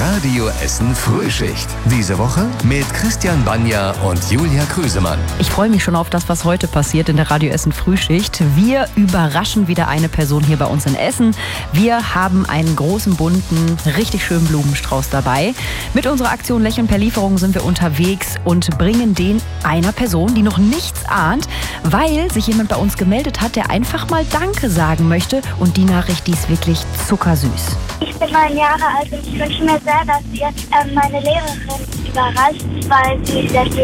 Radio Essen Frühschicht. Diese Woche mit Christian Banja und Julia Krüsemann. Ich freue mich schon auf das, was heute passiert in der Radio Essen Frühschicht. Wir überraschen wieder eine Person hier bei uns in Essen. Wir haben einen großen, bunten, richtig schönen Blumenstrauß dabei. Mit unserer Aktion Lächeln per Lieferung sind wir unterwegs und bringen den einer Person, die noch nichts ahnt, weil sich jemand bei uns gemeldet hat, der einfach mal Danke sagen möchte. Und die Nachricht, die ist wirklich zuckersüß. Ich bin 9 Jahre alt und ich wünsche mir sehr, dass ihr meine Lehrerin überrascht, weil sie sehr viel